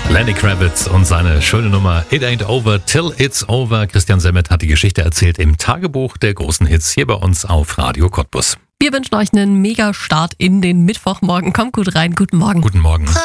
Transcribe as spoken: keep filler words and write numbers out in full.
Lenny Kravitz und seine schöne Nummer It Ain't Over Till It's Over. Christian Semmet hat die Geschichte erzählt im Tagebuch der großen Hits hier bei uns auf Radio Cottbus. Wir wünschen euch einen Mega-Start in den Mittwochmorgen. Kommt gut rein. Guten Morgen. Guten Morgen.